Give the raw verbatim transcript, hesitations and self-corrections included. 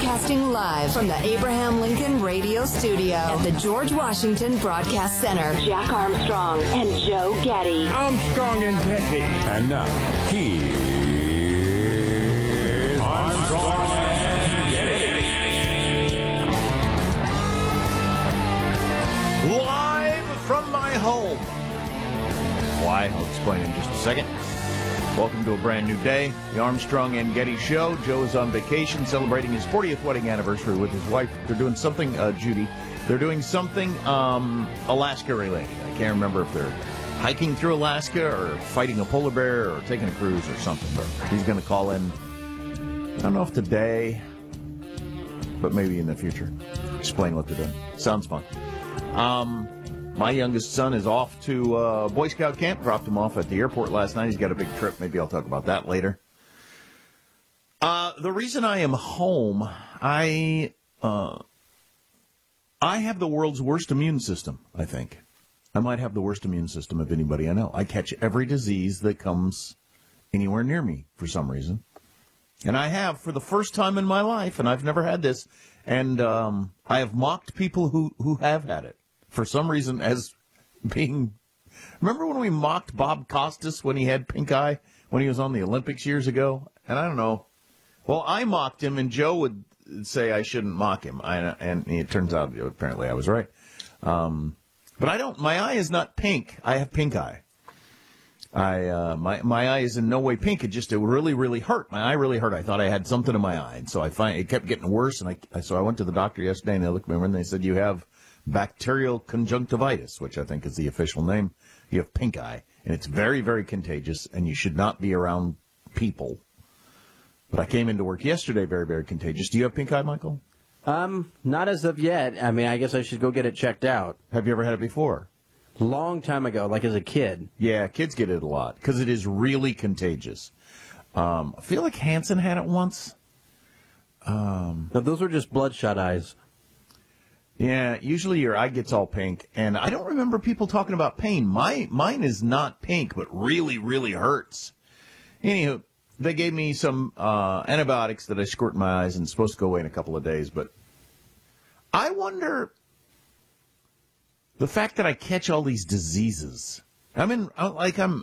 Broadcasting live from the Abraham Lincoln Radio Studio at the George Washington Broadcast Center. Jack Armstrong and Joe Getty. Armstrong and Getty. And now, here's Armstrong and Getty. Live from my home. Why? I'll explain in just a second. Welcome to a brand new day, the Armstrong and Getty Show. Joe is on vacation celebrating his fortieth wedding anniversary with his wife. They're doing something, uh, Judy, they're doing something um, Alaska-related. I can't remember if they're hiking through Alaska or fighting a polar bear or taking a cruise or something. But he's going to call in, I don't know if today, but maybe in the future. Explain what they're doing. Sounds fun. Um... My youngest son is off to uh, Boy Scout camp. Dropped him off at the airport last night. He's got a big trip. Maybe I'll talk about that later. Uh, the reason I am home, I uh, I have the world's worst immune system, I think. I might have the worst immune system of anybody I know. I catch every disease that comes anywhere near me for some reason. And I have for the first time in my life, and I've never had this, and um, I have mocked people who, who have had it. For some reason, as being... Remember when we mocked Bob Costas when he had pink eye, when he was on the Olympics years ago? And I don't know. Well, I mocked him, and Joe would say I shouldn't mock him. I, and it turns out, apparently, I was right. Um, but I don't... My eye is not pink. I have pink eye. I uh, my my eye is in no way pink. It just it really, really hurt. My eye really hurt. I thought I had something in my eye. And so I find it kept getting worse. And I so I went to the doctor yesterday, and they looked at me and they said, you have bacterial conjunctivitis, which I think is the official name. You have pink eye, and it's very, very contagious, and you should not be around people. But I came into work yesterday, very, very contagious. Do you have pink eye, Michael? Um, not as of yet. I mean, I guess I should go get it checked out. Have you ever had it before? Long time ago, like as a kid. Yeah, kids get it a lot, because it is really contagious. Um, I feel like Hanson had it once. Um, no, those were just bloodshot eyes. Yeah, usually your eye gets all pink, and I don't remember people talking about pain. My Mine is not pink, but really, really hurts. Anywho, they gave me some uh, antibiotics that I squirt in my eyes, and it's supposed to go away in a couple of days. But I wonder, the fact that I catch all these diseases. I'm in, like I'm